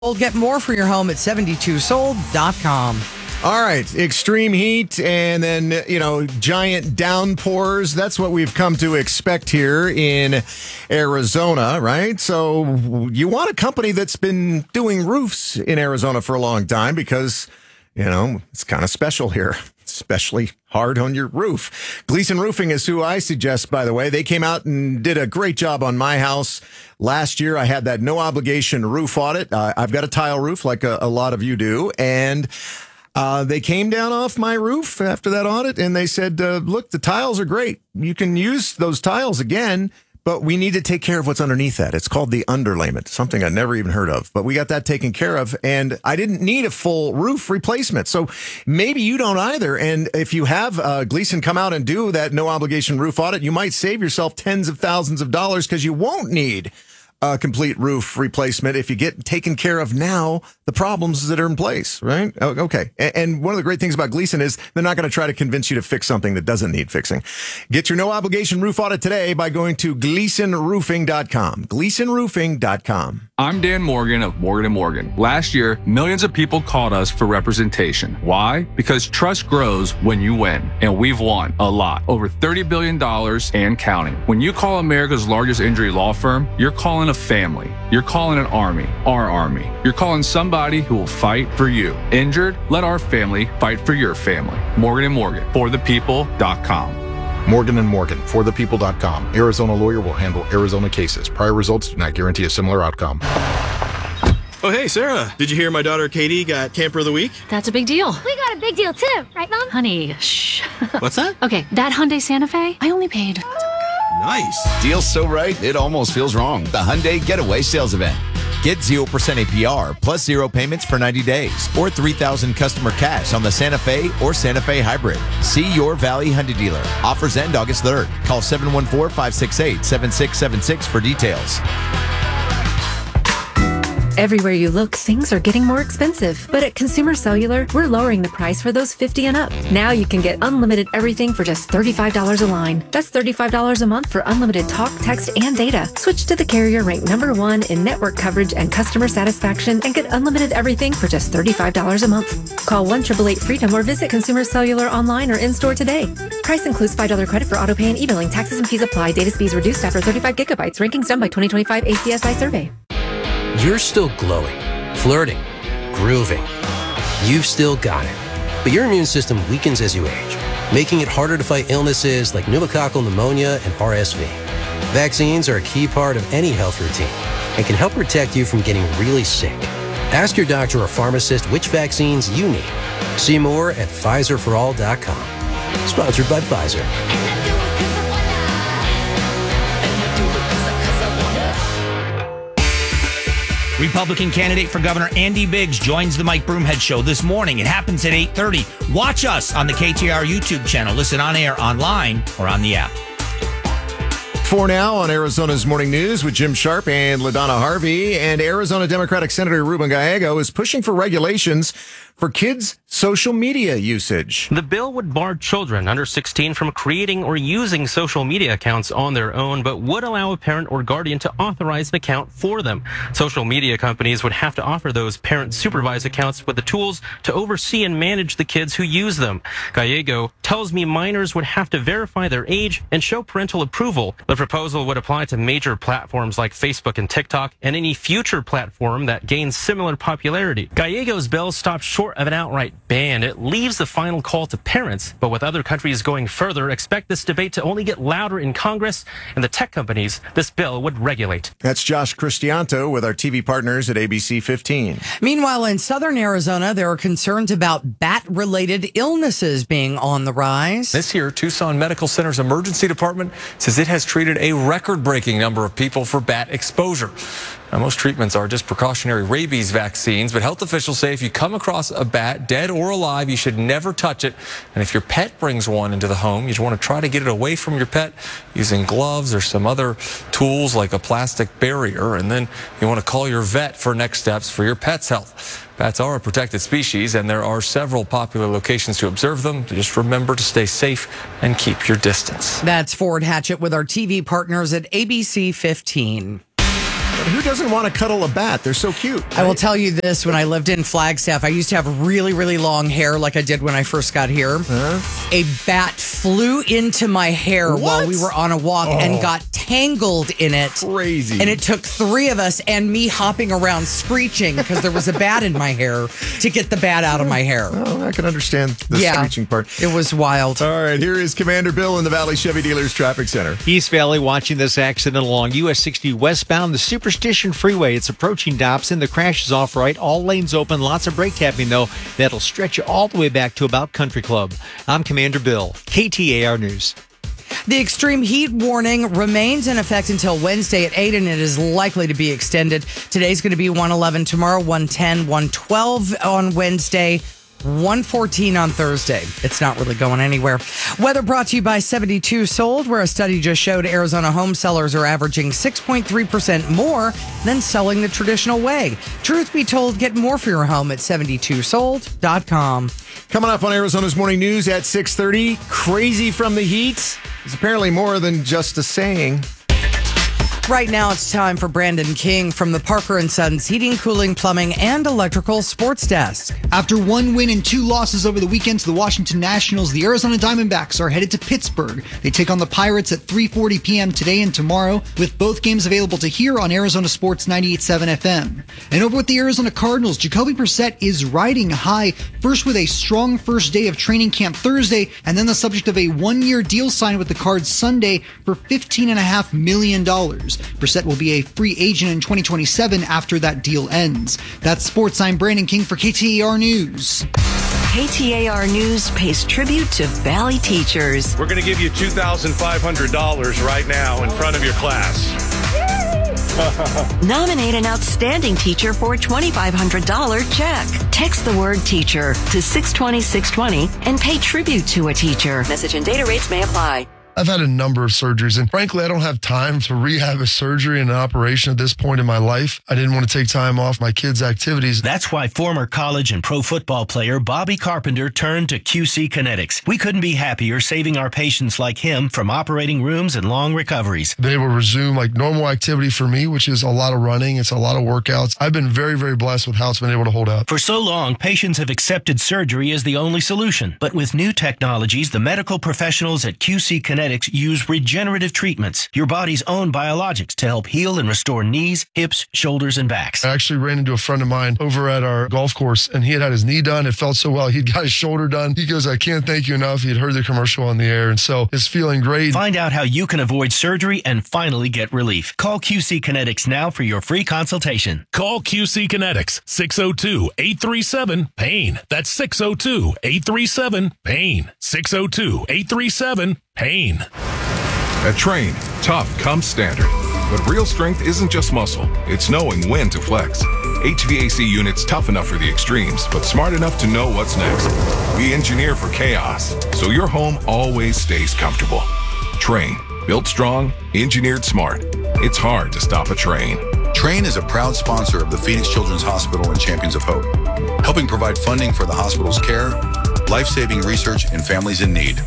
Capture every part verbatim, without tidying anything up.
Get more for your home at seventy-two sold dot com. All right, extreme heat and then, you know, giant downpours. That's what we've come to expect here in Arizona, right? So you want a company that's been doing roofs in Arizona for a long time because, you know, it's kind of special here, especially hard on your roof. Gleason Roofing is who I suggest, by the way. They came out and did a great job on my house. Last year, I had that no obligation roof audit. Uh, I've got a tile roof like a, a lot of you do. And Uh, they came down off my roof after that audit and they said, uh, look, the tiles are great. You can use those tiles again, but we need to take care of what's underneath that. It's called the underlayment, something I never even heard of, but we got that taken care of and I didn't need a full roof replacement. So maybe you don't either. And if you have uh, Gleason come out and do that no obligation roof audit, you might save yourself tens of thousands of dollars because you won't need a complete roof replacement if you get taken care of now the problems that are in place, right? Okay. And one of the great things about Gleason is they're not going to try to convince you to fix something that doesn't need fixing. Get your no obligation roof audit today by going to gleason roofing dot com. gleason roofing dot com. I'm Dan Morgan of Morgan and Morgan. Last year, millions of people called us for representation. Why? Because trust grows when you win, and we've won a lot, over thirty billion dollars and counting. When you call America's largest injury law firm, you're calling a family. You're calling an army, our army. You're calling somebody who will fight for you. Injured? Let our family fight for your family. Morgan and Morgan, for the people dot com. Morgan and Morgan, for the people dot com. Arizona lawyer will handle Arizona cases. Prior results do not guarantee a similar outcome. Oh, hey, Sarah. Did you hear my daughter Katie got Camper of the Week? That's a big deal. We got a big deal too, right, Mom? Honey, shh. What's that? Okay, that Hyundai Santa Fe, I only paid. Nice. Deal's so right, it almost feels wrong. The Hyundai Getaway Sales Event. Get zero percent A P R plus zero payments for ninety days or three thousand customer cash on the Santa Fe or Santa Fe Hybrid. See your Valley Hyundai dealer. Offers end August third. Call seven one four, five six eight, seven six seven six for details. Everywhere you look, things are getting more expensive. But at Consumer Cellular, we're lowering the price for those fifty and up. Now you can get unlimited everything for just thirty-five dollars a line. That's thirty-five dollars a month for unlimited talk, text, and data. Switch to the carrier ranked number one in network coverage and customer satisfaction and get unlimited everything for just thirty-five dollars a month. Call one eight eight eight freedom or visit Consumer Cellular online or in-store today. Price includes five dollars credit for auto pay and e-billing. Taxes and fees apply. Data speeds reduced after thirty-five gigabytes. Rankings done by twenty twenty-five A C S I survey. You're still glowing, flirting, grooving. You've still got it. But your immune system weakens as you age, making it harder to fight illnesses like pneumococcal pneumonia and R S V. Vaccines are a key part of any health routine and can help protect you from getting really sick. Ask your doctor or pharmacist which vaccines you need. See more at Pfizer for all dot com. Sponsored by Pfizer. Republican candidate for governor Andy Biggs joins the Mike Broomhead Show this morning. It happens at eight thirty. Watch us on the K T R YouTube channel. Listen on air, online, or on the app. For now on Arizona's Morning News with Jim Sharp and LaDonna Harvey. And Arizona Democratic Senator Ruben Gallego is pushing for regulations for kids' social media usage. The bill would bar children under sixteen from creating or using social media accounts on their own, but would allow a parent or guardian to authorize an account for them. Social media companies would have to offer those parent-supervised accounts with the tools to oversee and manage the kids who use them. Gallego tells me minors would have to verify their age and show parental approval. The proposal would apply to major platforms like Facebook and TikTok and any future platform that gains similar popularity. Gallego's bill stopped short of an outright ban. It leaves the final call to parents, but with other countries going further, expect this debate to only get louder in Congress and the tech companies this bill would regulate. That's Josh Cristianto with our T V partners at A B C fifteen. Meanwhile, in southern Arizona, there are concerns about bat-related illnesses being on the rise. This year, Tucson Medical Center's emergency department says it has treated a record-breaking number of people for bat exposure. Now, most treatments are just precautionary rabies vaccines, but health officials say if you come across a bat, dead or alive, you should never touch it. And if your pet brings one into the home, you want to try to get it away from your pet using gloves or some other tools like a plastic barrier. And then you want to call your vet for next steps for your pet's health. Bats are a protected species, and there are several popular locations to observe them. Just remember to stay safe and keep your distance. That's Ford Hatchett with our T V partners at A B C fifteen. But who doesn't want to cuddle a bat? They're so cute. I will tell you this, when I lived in Flagstaff, I used to have really, really long hair like I did when I first got here. Huh? A bat flew into my hair What? while we were on a walk Oh. and got tangled in it. Crazy. And it took three of us and me hopping around screeching because there was a bat in my hair to get the bat out of my hair. Oh, I can understand the Yeah. screeching part. It was wild. All right, here is Commander Bill in the Valley Chevy Dealers Traffic Center. East Valley watching this accident along U S sixty westbound, the Superstition Freeway. It's approaching Dobson. The crash is off right. All lanes open. Lots of brake tapping, though. That'll stretch you all the way back to about Country Club. I'm Commander Bill, K T A R News. The extreme heat warning remains in effect until Wednesday at eight, and it is likely to be extended. Today's going to be one eleven, tomorrow one ten, one twelve on Wednesday, one fourteen on Thursday. It's not really going anywhere. Weather brought to you by seventy-two Sold, where a study just showed Arizona home sellers are averaging six point three percent more than selling the traditional way. Truth be told, get more for your home at seventy-two sold dot com. Coming up on Arizona's Morning News at six thirty, crazy from the heat is apparently more than just a saying. Right now, it's time for Brandon King from the Parker and Sons Heating, Cooling, Plumbing, and Electrical Sports Desk. After one win and two losses over the weekend to the Washington Nationals, the Arizona Diamondbacks are headed to Pittsburgh. They take on the Pirates at three forty p.m. today and tomorrow, with both games available to hear on Arizona Sports ninety-eight point seven F M. And over with the Arizona Cardinals, Jacoby Brissett is riding high, first with a strong first day of training camp Thursday, and then the subject of a one-year deal signed with the Cards Sunday for fifteen point five million dollars. Brissett will be a free agent in twenty twenty-seven after that deal ends. That's sports. I'm Brandon King for K T A R News. K T A R News pays tribute to Valley teachers. We're going to give you two thousand five hundred dollars right now in front of your class. Nominate an outstanding teacher for a twenty-five hundred dollars check. Text the word teacher to six twenty, six twenty and pay tribute to a teacher. Message and data rates may apply. I've had a number of surgeries, and frankly, I don't have time to rehab a surgery and an operation at this point in my life. I didn't want to take time off my kids' activities. That's why former college and pro football player Bobby Carpenter turned to Q C Kinetics. We couldn't be happier saving our patients like him from operating rooms and long recoveries. Been able to resume like normal activity for me, which is a lot of running. It's a lot of workouts. I've been very, very blessed with how it's been able to hold up. For so long, patients have accepted surgery as the only solution. But with new technologies, the medical professionals at Q C Kinetics use regenerative treatments, your body's own biologics, to help heal and restore knees, hips, shoulders, and backs. I actually ran into a friend of mine over at our golf course, and he had had his knee done. It felt so well. He'd got his shoulder done. He goes, I can't thank you enough. He'd heard the commercial on the air, and so it's feeling great. Find out how you can avoid surgery and finally get relief. Call Q C Kinetics now for your free consultation. Call Q C Kinetics, six oh two, eight three seven, pain. That's six oh two, eight three seven, pain. six oh two, eight three seven, pain. At Train, tough comes standard. But real strength isn't just muscle, it's knowing when to flex. H V A C units tough enough for the extremes, but smart enough to know what's next. We engineer for chaos, so your home always stays comfortable. Train, built strong, engineered smart. It's hard to stop a train. Train is a proud sponsor of the Phoenix Children's Hospital and Champions of Hope, helping provide funding for the hospital's care, life-saving research, and families in need.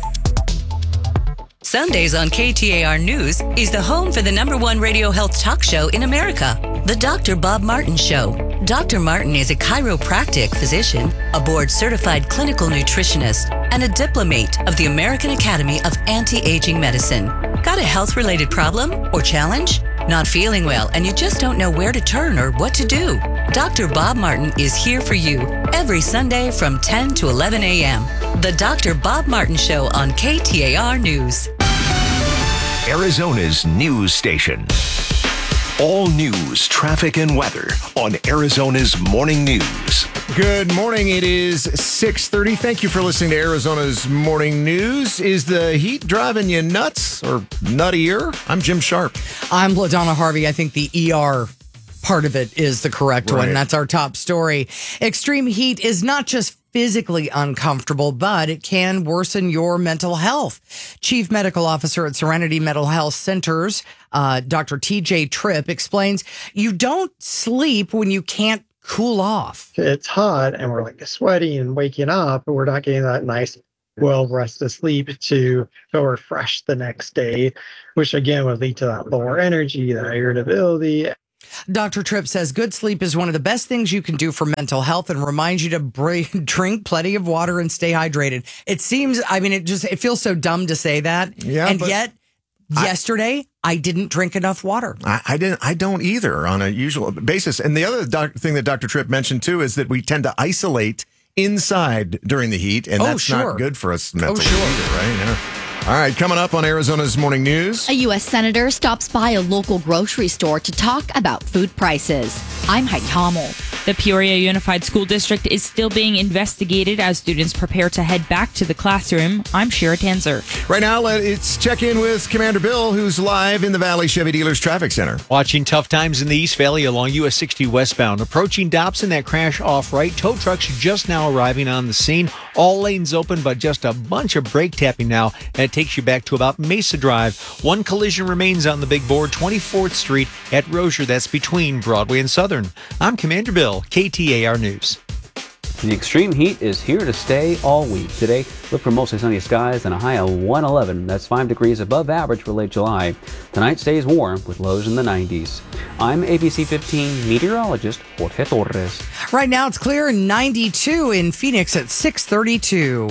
Sundays on K T A R News is the home for the number one radio health talk show in America, The Doctor Bob Martin Show. Doctor Martin is a chiropractic physician, a board-certified clinical nutritionist, and a diplomate of the American Academy of Anti-Aging Medicine. Got a health-related problem or challenge? Not feeling well and you just don't know where to turn or what to do? Doctor Bob Martin is here for you every Sunday from ten to eleven a.m. The Doctor Bob Martin Show on K T A R News. Arizona's news station. All news, traffic, and weather on Arizona's Morning News. Good morning. It is six thirty. Thank you for listening to Arizona's Morning News. Is the heat driving you nuts or nuttier? I'm Jim Sharp. I'm LaDonna Harvey. I think the E R part of it is the correct Right. one. That's our top story. Extreme heat is not just physically uncomfortable, but it can worsen your mental health. Chief Medical Officer at Serenity Mental Health Centers, uh, Doctor T J Tripp, explains you don't sleep when you can't cool off. It's hot and we're like sweaty and waking up, and we're not getting that nice, well rested sleep to feel refreshed the next day, which again would lead to that lower energy, that irritability. Doctor Tripp says good sleep is one of the best things you can do for mental health and reminds you to br- drink plenty of water and stay hydrated. It seems, I mean, it just, it feels so dumb to say that. Yeah, and but yet, I, yesterday, I didn't drink enough water. I, I didn't. I don't either on a usual basis. And the other doc, thing that Doctor Tripp mentioned too is that we tend to isolate inside during the heat, and Oh, that's sure. not good for us mentally Oh, sure. either, right? Yeah. All right, coming up on Arizona's Morning News. A U S senator stops by a local grocery store to talk about food prices. I'm Heidi Hommel. The Peoria Unified School District is still being investigated as students prepare to head back to the classroom. I'm Shira Tanzer. Right now, let's check in with Commander Bill, who's live in the Valley Chevy Dealers Traffic Center. Watching tough times in the East Valley along U S sixty westbound. Approaching Dobson, that crash off right. Tow trucks just now arriving on the scene. All lanes open, but just a bunch of brake tapping now. That takes you back to about Mesa Drive. One collision remains on the big board, twenty-fourth Street at Rozier. That's between Broadway and Southern. I'm Commander Bill, K T A R News. The extreme heat is here to stay all week. Today, look for mostly sunny skies and a high of one eleven. That's five degrees above average for late July. Tonight stays warm with lows in the nineties. I'm A B C fifteen meteorologist Jorge Torres. Right now, it's clear, ninety-two in Phoenix at six thirty-two.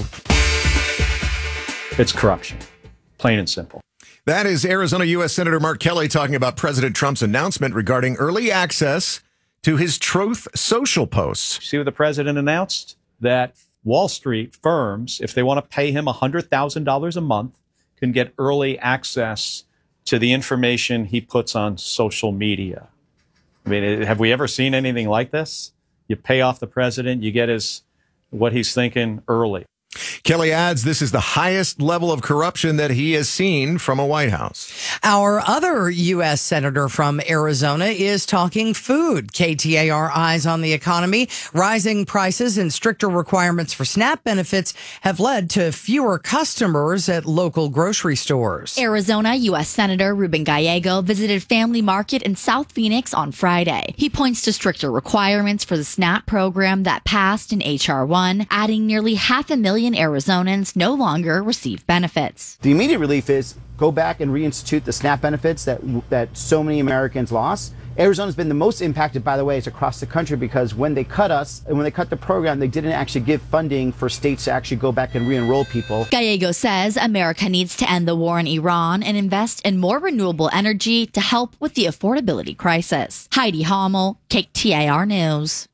It's corruption, plain and simple. That is Arizona U S Senator Mark Kelly talking about President Trump's announcement regarding early access to his Truth Social posts. See what the president announced? That Wall Street firms, if they want to pay him one hundred thousand dollars a month, can get early access to the information he puts on social media. I mean, have we ever seen anything like this? You pay off the president, you get his what he's thinking early. Kelly adds this is the highest level of corruption that he has seen from a White House. Our other U S senator from Arizona is talking food. K T A R Eyes on the Economy. Rising prices and stricter requirements for SNAP benefits have led to fewer customers at local grocery stores. Arizona U S Senator Ruben Gallego visited Family Market in South Phoenix on Friday. He points to stricter requirements for the SNAP program that passed in H R one, adding nearly half a million Arizonans no longer receive benefits. The immediate relief is go back and reinstitute the SNAP benefits that that so many Americans lost. Arizona's been the most impacted, by the way, is across the country because when they cut us and when they cut the program, they didn't actually give funding for states to actually go back and re-enroll people. Gallego says America needs to end the war in Iran and invest in more renewable energy to help with the affordability crisis. Heidi Hommel, K T A R News.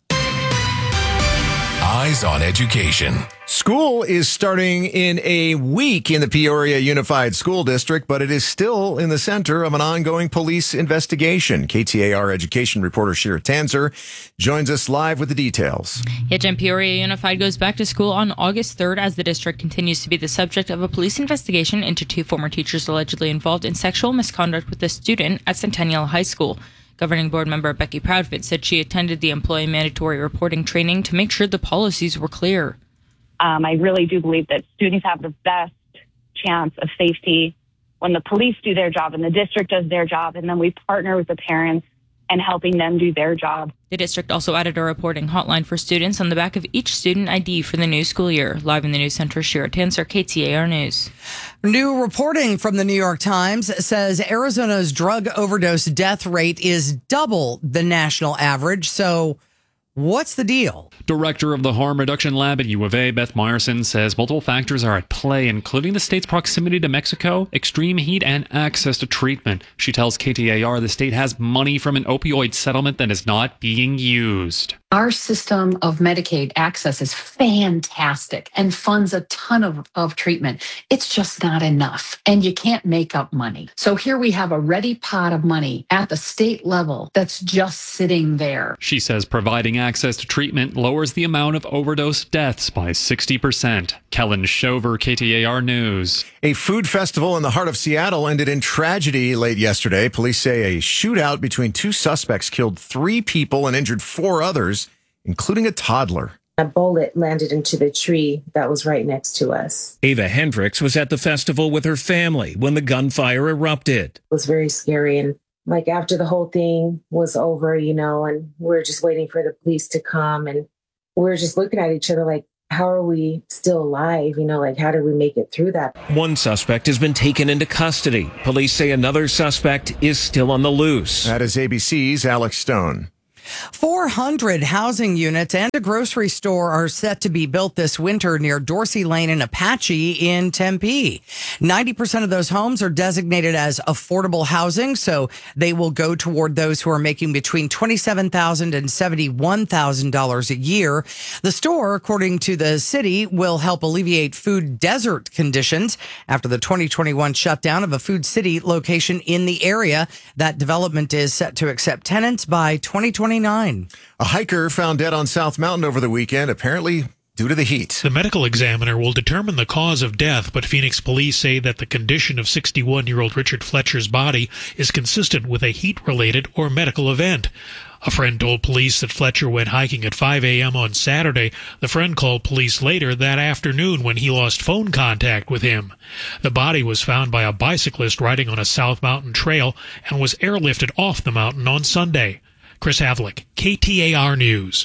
Eyes on Education. School is starting in a week in the Peoria Unified School District, but it is still in the center of an ongoing police investigation. K T A R education reporter Shira Tanzer joins us live with the details. Yeah, Jim, Peoria Unified goes back to school on August third as the district continues to be the subject of a police investigation into two former teachers allegedly involved in sexual misconduct with a student at Centennial High School. Governing board member Becky Proudfit said she attended the employee mandatory reporting training to make sure the policies were clear. Um, I really do believe that students have the best chance of safety when the police do their job and the district does their job, and then we partner with the parents and helping them do their job. The district also added a reporting hotline for students on the back of each student I D for the new school year. Live in the news center, Shira Tanzer, K T A R News. New reporting from the New York Times says Arizona's drug overdose death rate is double the national average. So what's the deal? Director of the Harm Reduction Lab at U of A, Beth Meyerson, says multiple factors are at play, including the state's proximity to Mexico, extreme heat, and access to treatment. She tells K T A R the state has money from an opioid settlement that is not being used. Our system of Medicaid access is fantastic and funds a ton of, of treatment. It's just not enough, and you can't make up money. So here we have a ready pot of money at the state level that's just sitting there. She says providing access to treatment lowers the amount of overdose deaths by sixty percent. Kellen Shover, K T A R News. A food festival in the heart of Seattle ended in tragedy late yesterday. Police say a shootout between two suspects killed three people and injured four others, including a toddler. A bullet landed into the tree that was right next to us. Ava Hendricks was at the festival with her family when the gunfire erupted. It was very scary. And like after the whole thing was over, you know, and we were just waiting for the police to come, and we were just looking at each other like, how are we still alive? You know, like, how did we make it through that? One suspect has been taken into custody. Police say another suspect is still on the loose. That is A B C's Alex Stone. four hundred housing units and a grocery store are set to be built this winter near Dorsey Lane and Apache in Tempe. ninety percent of those homes are designated as affordable housing, so they will go toward those who are making between twenty-seven thousand dollars and seventy-one thousand dollars a year. The store, according to the city, will help alleviate food desert conditions after the twenty twenty-one shutdown of a Food City location in the area. That development is set to accept tenants by twenty twenty-nine. A hiker found dead on South Mountain over the weekend, apparently due to the heat. The medical examiner will determine the cause of death, but Phoenix police say that the condition of sixty-one-year-old Richard Fletcher's body is consistent with a heat-related or medical event. A friend told police that Fletcher went hiking at five a.m. on Saturday. The friend called police later that afternoon when he lost phone contact with him. The body was found by a bicyclist riding on a South Mountain trail and was airlifted off the mountain on Sunday. Chris Havlick, K T A R News.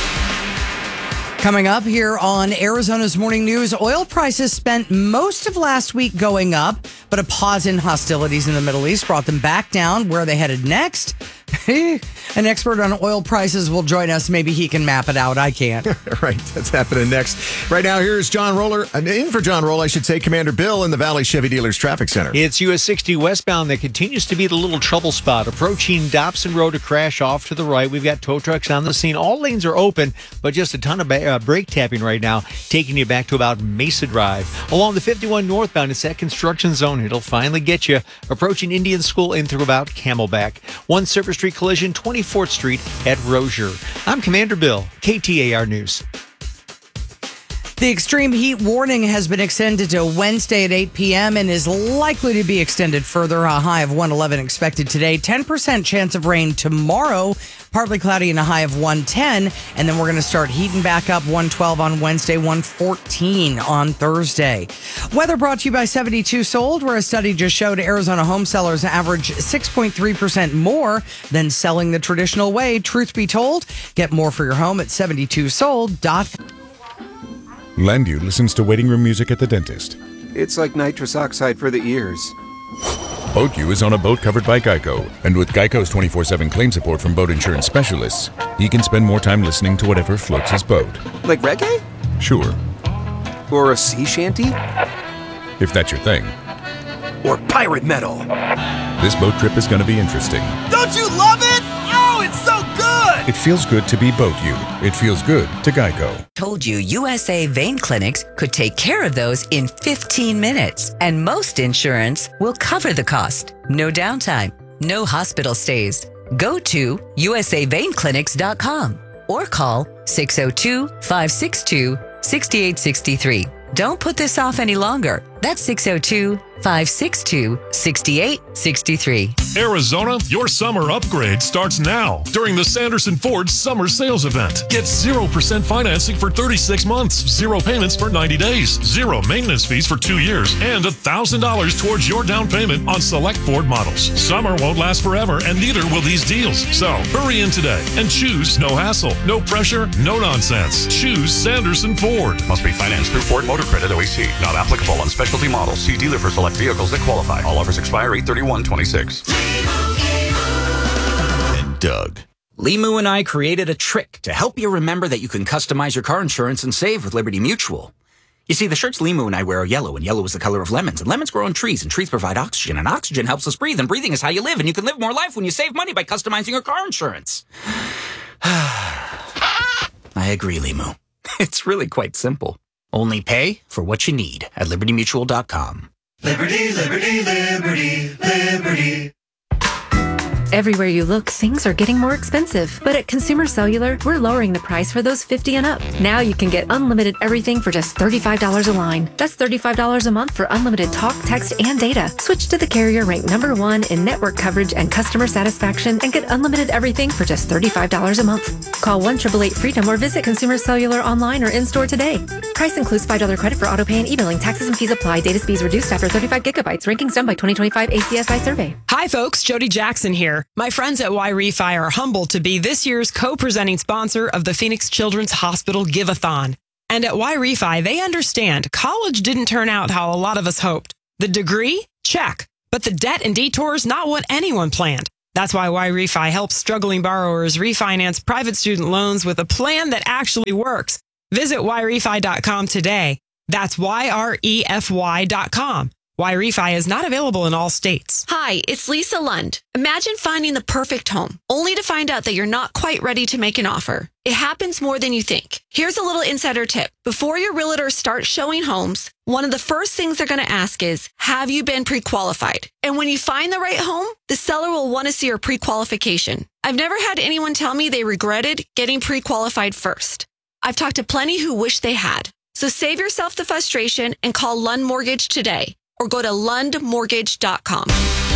Coming up here on Arizona's Morning News, oil prices spent most of last week going up, but a pause in hostilities in the Middle East brought them back down. Where are they headed next? An expert on oil prices will join us. Maybe he can map it out. I can't. Right. That's happening next. Right now, here's John Roller. In for John Roll, I should say, Commander Bill in the Valley Chevy Dealers Traffic Center. It's U S sixty westbound that continues to be the little trouble spot. Approaching Dobson Road, to crash off to the right. We've got tow trucks on the scene. All lanes are open, but just a ton of uh, brake tapping right now, taking you back to about Mesa Drive. Along the fifty-one northbound, it's that construction zone. It'll finally get you. Approaching Indian School in through about Camelback. One Surface Street collision, twenty-fourth Street at Rozier. I'm Commander Bill, K T A R News. The extreme heat warning has been extended to Wednesday at eight p.m. and is likely to be extended further. A high of one eleven expected today. ten percent chance of rain tomorrow. Partly cloudy and a high of one ten. And then we're going to start heating back up. one twelve on Wednesday, one fourteen on Thursday. Weather brought to you by seventy-two Sold, where a study just showed Arizona home sellers average six point three percent more than selling the traditional way. Truth be told, get more for your home at seventy-two sold dot com. Landu listens to waiting room music at the dentist. It's like nitrous oxide for the ears. BoatU is on a boat covered by Geico, and with Geico's twenty-four seven claim support from boat insurance specialists, he can spend more time listening to whatever floats his boat. Like reggae? Sure. Or a sea shanty? If that's your thing. Or pirate metal. This boat trip is going to be interesting. Don't you love it? Oh, it's so good! It feels good to be BoatU. It feels good to Geico. Told you U S A Vein Clinics could take care of those in fifteen minutes. And most insurance will cover the cost. No downtime, no hospital stays. Go to U S A vein clinics dot com or call six oh two, five six two, six eight six three. Don't put this off any longer. That's six oh two, five six two, six eight six three. Arizona, your summer upgrade starts now during the Sanderson Ford Summer Sales Event. Get zero percent financing for thirty-six months, zero payments for ninety days, zero maintenance fees for two years, and one thousand dollars towards your down payment on select Ford models. Summer won't last forever, and neither will these deals. So hurry in today and choose no hassle, no pressure, no nonsense. Choose Sanderson Ford. Must be financed through Ford Motor Credit O E C. Not applicable on specialty models. See dealer for select vehicles that qualify. All offers expire eight thirty-one twenty-six. And Doug. Limu and I created a trick to help you remember that you can customize your car insurance and save with Liberty Mutual. You see, the shirts Limu and I wear are yellow, and yellow is the color of lemons, and lemons grow on trees, and trees provide oxygen, and oxygen helps us breathe, and breathing is how you live, and you can live more life when you save money by customizing your car insurance. I agree, Limu. It's really quite simple. Only pay for what you need at liberty mutual dot com. Liberty, liberty, liberty, liberty. Everywhere you look, things are getting more expensive. But at Consumer Cellular, we're lowering the price for those fifty and up. Now you can get unlimited everything for just thirty-five dollars a line. That's thirty-five dollars a month for unlimited talk, text, and data. Switch to the carrier ranked number one in network coverage and customer satisfaction and get unlimited everything for just thirty-five dollars a month. Call one eight eight eight freedom or visit Consumer Cellular online or in-store today. Price includes five dollars credit for auto pay and e-billing. Taxes and fees apply. Data speeds reduced after thirty-five gigabytes. Rankings done by twenty twenty-five A C S I survey. Hi, folks. Jody Jackson here. My friends at Y-Refi are humbled to be this year's co-presenting sponsor of the Phoenix Children's Hospital Give-a-thon. And at Y-Refi, they understand college didn't turn out how a lot of us hoped. The degree? Check. But the debt and detours, not what anyone planned. That's why Y-Refi helps struggling borrowers refinance private student loans with a plan that actually works. Visit Y Refi dot com today. That's Y R E F Y dot com. Y-Refi is not available in all states. Hi, it's Lisa Lund. Imagine finding the perfect home, only to find out that you're not quite ready to make an offer. It happens more than you think. Here's a little insider tip. Before your realtor starts showing homes, one of the first things they're going to ask is, have you been pre-qualified? And when you find the right home, the seller will want to see your pre-qualification. I've never had anyone tell me they regretted getting pre-qualified first. I've talked to plenty who wish they had. So save yourself the frustration and call Lund Mortgage today, or go to lund mortgage dot com.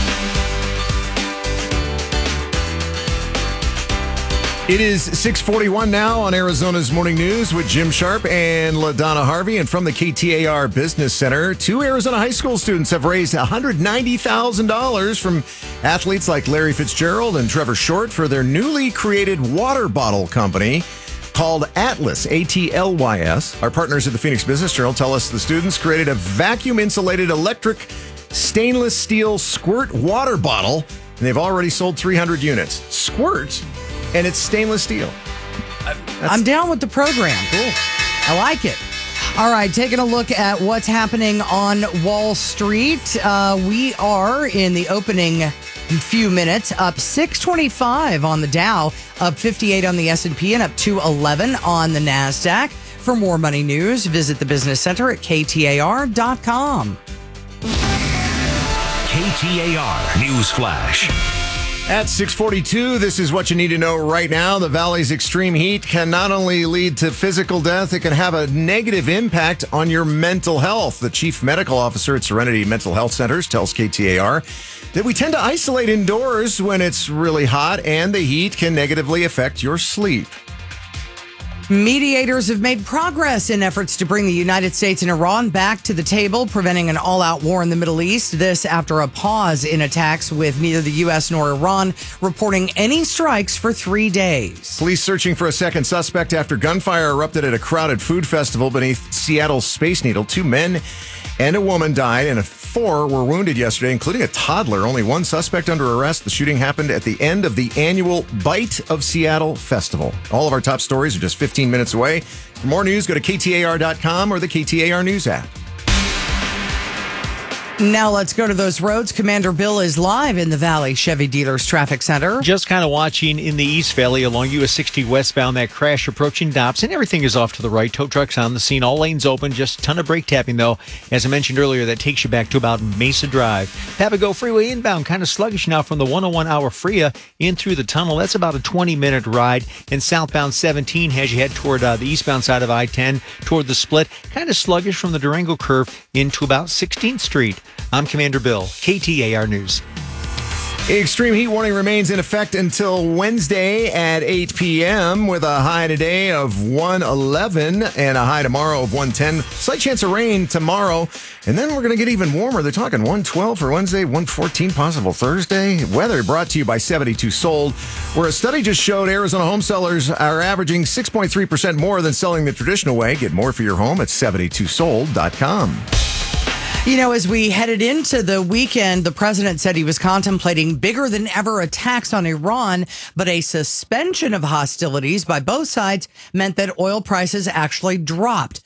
It is six forty-one now on Arizona's Morning News with Jim Sharp and LaDonna Harvey. And from the K T A R Business Center, two Arizona high school students have raised one hundred ninety thousand dollars from athletes like Larry Fitzgerald and Trevor Short for their newly created water bottle company called Atlas, A T L Y S. Our partners at the Phoenix Business Journal tell us the students created a vacuum-insulated electric stainless steel squirt water bottle, and they've already sold three hundred units. Squirt, and it's stainless steel. That's, I'm down with the program. Cool. I like it. All right, taking a look at what's happening on Wall Street. Uh, we are in the opening few minutes, up six twenty-five on the Dow, up fifty-eight on the S and P, and up two eleven on the NASDAQ. For more money news, visit the Business Center at K T A R dot com. K T A R News Flash. At six forty-two, this is what you need to know right now. The valley's extreme heat can not only lead to physical death, it can have a negative impact on your mental health. The chief medical officer at Serenity Mental Health Centers tells K T A R that we tend to isolate indoors when it's really hot, and the heat can negatively affect your sleep. Mediators have made progress in efforts to bring the United States and Iran back to the table, preventing an all-out war in the Middle East. This after a pause in attacks with neither the U S nor Iran reporting any strikes for three days. Police searching for a second suspect after gunfire erupted at a crowded food festival beneath Seattle's Space Needle. Two men and a woman died, and four were wounded yesterday, including a toddler. Only one suspect under arrest. The shooting happened at the end of the annual Bite of Seattle Festival. All of our top stories are just fifteen minutes away. For more news, go to K T A R dot com or the K T A R News app. Now let's go to those roads. Commander Bill is live in the Valley Chevy Dealers Traffic Center. Just kind of watching in the East Valley along U S sixty westbound, that crash approaching Dobson. Everything is off to the right. Tow trucks on the scene. All lanes open. Just a ton of brake tapping, though. As I mentioned earlier, that takes you back to about Mesa Drive. Papago Freeway inbound, kind of sluggish now from the one oh one hour Freya in through the tunnel. That's about a twenty minute ride. And southbound seventeen as you head toward uh, the eastbound side of I ten, toward the split. Kind of sluggish from the Durango curve into about sixteenth Street. I'm Commander Bill, K T A R News. Extreme heat warning remains in effect until Wednesday at eight p.m. with a high today of one eleven and a high tomorrow of one ten. Slight chance of rain tomorrow, and then we're going to get even warmer. They're talking one twelve for Wednesday, one fourteen possible Thursday. Weather brought to you by seventy-two Sold, where a study just showed Arizona home sellers are averaging six point three percent more than selling the traditional way. Get more for your home at seventy-two sold dot com. You know, as we headed into the weekend, the president said he was contemplating bigger than ever attacks on Iran, but a suspension of hostilities by both sides meant that oil prices actually dropped.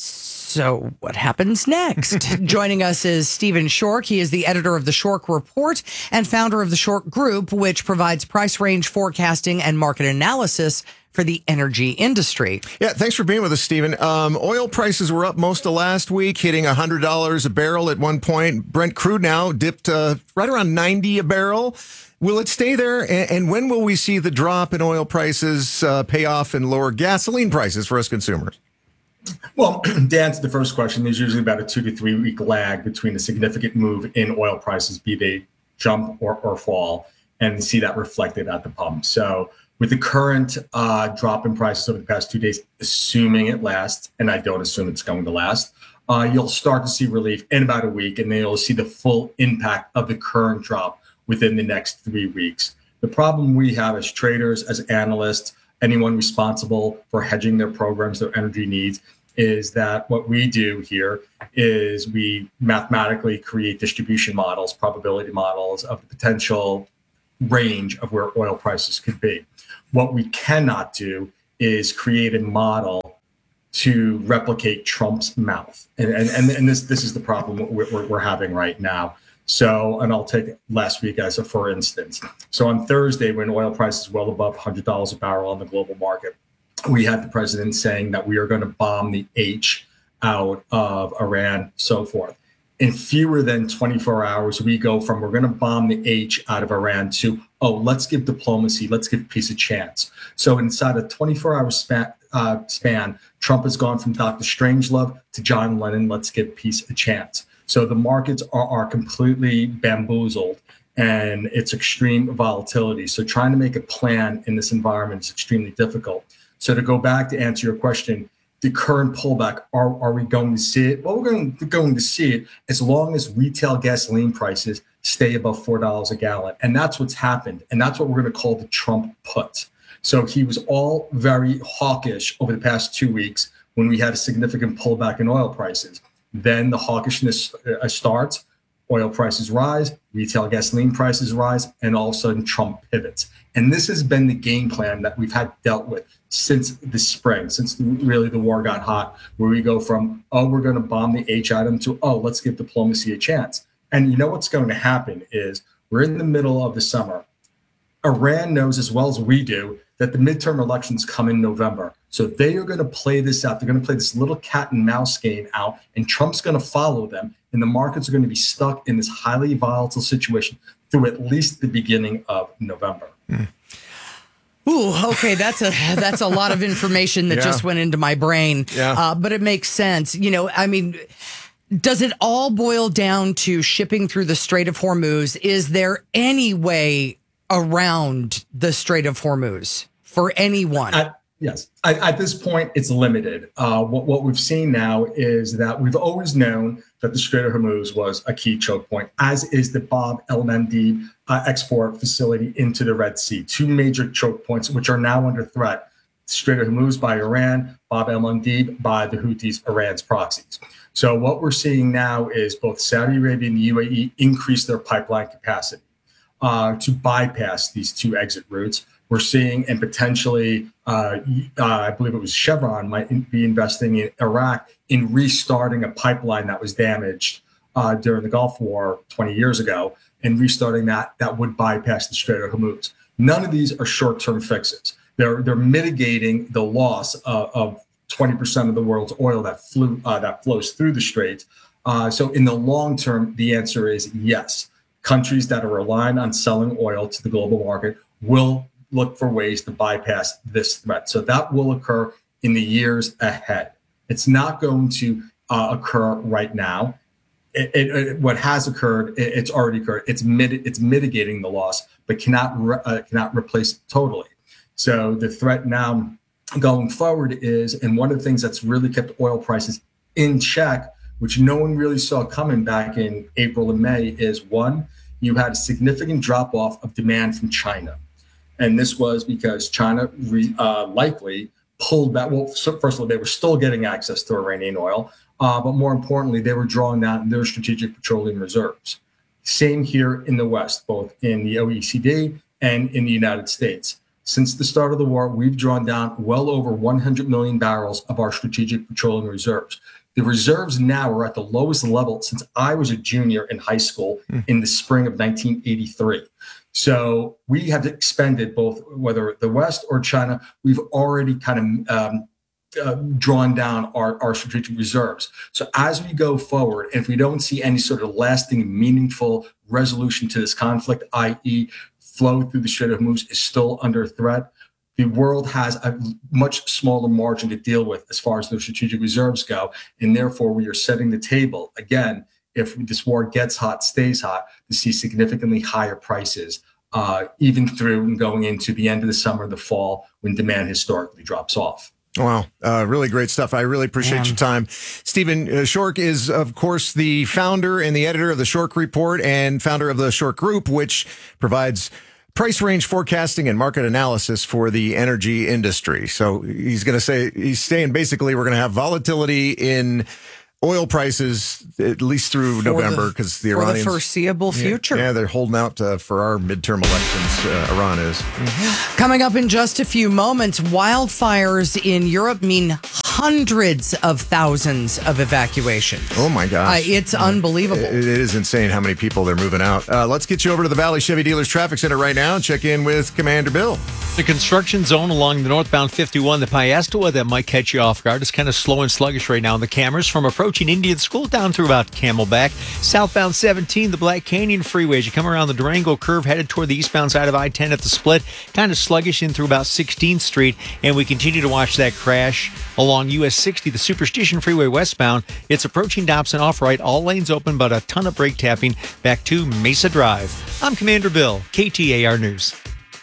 So what happens next? Joining us is Stephen Schork. He is the editor of the Schork Report and founder of the Schork Group, which provides price range forecasting and market analysis for the energy industry. Yeah, thanks for being with us, Stephen. Um, oil prices were up most of last week, hitting one hundred dollars a barrel at one point. Brent crude now dipped uh, right around ninety a barrel. Will it stay there? And, and when will we see the drop in oil prices uh, pay off in lower gasoline prices for us consumers? Well, to answer the first question, there's usually about a two to three week lag between a significant move in oil prices, be they jump or, or fall, and see that reflected at the pump. So with the current uh, drop in prices over the past two days, assuming it lasts, and I don't assume it's going to last, uh, you'll start to see relief in about a week, and then you'll see the full impact of the current drop within the next three weeks. The problem we have as traders, as analysts, anyone responsible for hedging their programs, their energy needs, is that what we do here is we mathematically create distribution models, probability models of the potential range of where oil prices could be. What we cannot do is create a model to replicate Trump's mouth. And, and, and, and this, this is the problem we're, we're having right now. So, and I'll take last week as a for instance. So on Thursday, when oil prices well above one hundred dollars a barrel on the global market, we had the president saying that we are going to bomb the H out of Iran, so forth. In fewer than twenty-four hours, we go from we're going to bomb the H out of Iran to, oh, let's give diplomacy, let's give peace a chance. So inside a twenty-four hour span, uh, span, Trump has gone from Doctor Strangelove to John Lennon, let's give peace a chance. So the markets are, are completely bamboozled and it's extreme volatility. So trying to make a plan in this environment is extremely difficult. So to go back to answer your question, the current pullback, are, are we going to see it? Well, we're going to, going to see it as long as retail gasoline prices stay above four dollars a gallon. And that's what's happened. And that's what we're going to call the Trump put. So he was all very hawkish over the past two weeks when we had a significant pullback in oil prices. Then the hawkishness uh, starts, oil prices rise, retail gasoline prices rise, and all of a sudden Trump pivots. And this has been the game plan that we've had dealt with since the spring, since the, really the war got hot, where we go from, oh, we're going to bomb the H item to, oh, let's give diplomacy a chance. And you know what's going to happen is we're in the middle of the summer. Iran knows as well as we do that the midterm elections come in November. So they are going to play this out. They're going to play this little cat and mouse game out, and Trump's going to follow them. And the markets are going to be stuck in this highly volatile situation through at least the beginning of November. Mm. Ooh, okay, that's a that's a lot of information that Yeah. just went into my brain. Yeah. Uh, but it makes sense. You know, I mean, does it all boil down to shipping through the Strait of Hormuz? Is there any way around the Strait of Hormuz for anyone? At, yes. At, at this point, it's limited. Uh, what, what we've seen now is that we've always known that the Strait of Hormuz was a key choke point, as is the Bab el-Mandeb uh, export facility into the Red Sea, two major choke points, which are now under threat. Strait of Hormuz by Iran, Bab el-Mandeb by the Houthis, Iran's proxies. So what we're seeing now is both Saudi Arabia and the U A E increase their pipeline capacity uh, to bypass these two exit routes. We're seeing, and potentially, uh, uh, I believe it was Chevron might be investing in Iraq in restarting a pipeline that was damaged uh, during the Gulf War twenty years ago, and restarting that that would bypass the Strait of Hormuz. None of these are short-term fixes. They're they're mitigating the loss of, of twenty percent of the world's oil that flew uh, that flows through the strait. Uh, so in the long term, the answer is yes. Countries that are relying on selling oil to the global market will look for ways to bypass this threat. So that will occur in the years ahead. It's not going to uh, occur right now. It, it, it, what has occurred, it, it's already occurred. It's mit, it's mitigating the loss, but cannot re, uh, cannot replace it totally. So the threat now going forward is, and one of the things that's really kept oil prices in check, which no one really saw coming back in April and May, is one, you had a significant drop off of demand from China. And this was because China re, uh, likely pulled back. Well, so first of all, they were still getting access to Iranian oil, uh, but more importantly, they were drawing down their strategic petroleum reserves. Same here in the West, both in the O E C D and in the United States. Since the start of the war, we've drawn down well over one hundred million barrels of our strategic petroleum reserves. The reserves now are at the lowest level since I was a junior in high school mm. in the spring of nineteen eighty-three. So we have expended both, whether the West or China, we've already kind of um, uh, drawn down our, our strategic reserves. So as we go forward, if we don't see any sort of lasting, meaningful resolution to this conflict, that is flow through the Strait of Hormuz is still under threat, the world has a much smaller margin to deal with as far as those strategic reserves go. And therefore, we are setting the table, again, if this war gets hot, stays hot, to see significantly higher prices, uh, even through and going into the end of the summer, the fall, when demand historically drops off. Wow. Uh, really great stuff. I really appreciate Man. your time. Stephen uh, Schork is, of course, the founder and the editor of the Schork Report and founder of the Schork Group, which provides price range forecasting and market analysis for the energy industry. So he's going to say, he's saying basically we're going to have volatility in oil prices at least through For November the- because the for the Iranians foreseeable Yeah, future. Yeah, they're holding out uh, for our midterm elections. Uh, Iran is. Coming up in just a few moments, wildfires in Europe mean hundreds of thousands of evacuations. Oh my gosh. Uh, it's unbelievable. It, it is insane how many people they're moving out. Uh, let's get you over to the Valley Chevy Dealers Traffic Center right now and check in with Commander Bill. The construction zone along the northbound fifty-one, the Piastowa, that might catch you off guard. It's kind of slow and sluggish right now in the cameras from approaching Indian School down through about Camelback. Southbound seventeen, the Black Canyon Freeway, as you come around the Durango curve headed toward the eastbound side of I ten at the split, kind of sluggish in through about sixteenth Street. And we continue to watch that crash along U S sixty, the Superstition Freeway westbound. It's approaching Dobson off-right, all lanes open, but a ton of brake tapping back to Mesa Drive. I'm Commander Bill, K T A R News.